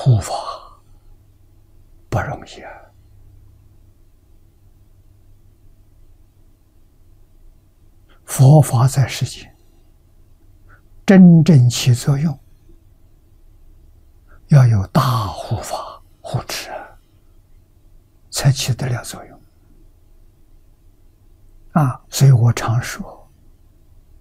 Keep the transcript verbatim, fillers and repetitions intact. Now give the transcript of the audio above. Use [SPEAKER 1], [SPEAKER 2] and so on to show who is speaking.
[SPEAKER 1] 护法不容易啊！佛法在世间真正起作用，要有大护法护持啊，才起得了作用啊！所以我常说，